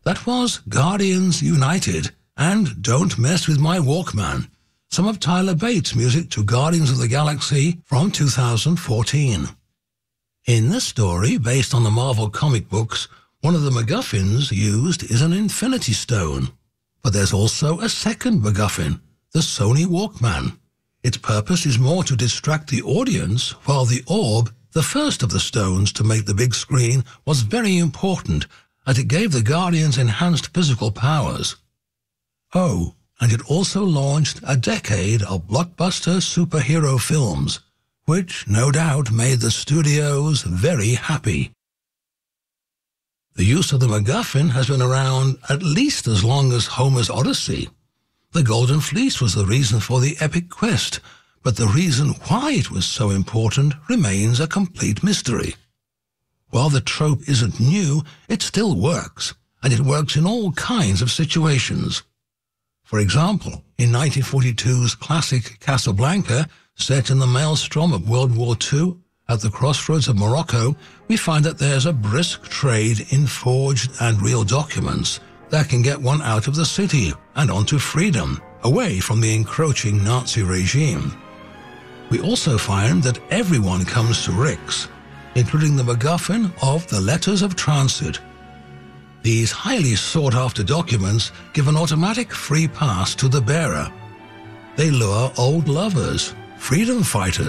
That was Guardians United and Don't Mess With My Walkman, some of Tyler Bates' music to Guardians of the Galaxy from 2014. In this story, based on the Marvel comic books, one of the MacGuffins used is an Infinity Stone. But there's also a second MacGuffin, the Sony Walkman. Its purpose is more to distract the audience, while the orb, the first of the stones to make the big screen, was very important, as it gave the Guardians enhanced physical powers. Oh, and it also launched a decade of blockbuster superhero films, which no doubt made the studios very happy. The use of the MacGuffin has been around at least as long as Homer's Odyssey. The Golden Fleece was the reason for the epic quest, but the reason why it was so important remains a complete mystery. While the trope isn't new, it still works, and it works in all kinds of situations. For example, in 1942's classic Casablanca, set in the maelstrom of World War II, at the crossroads of Morocco, we find that there's a brisk trade in forged and real documents that can get one out of the city and onto freedom, away from the encroaching Nazi regime. We also find that everyone comes to Rick's, including the MacGuffin of the Letters of Transit. These highly sought-after documents give an automatic free pass to the bearer. They lure old lovers, freedom fighters,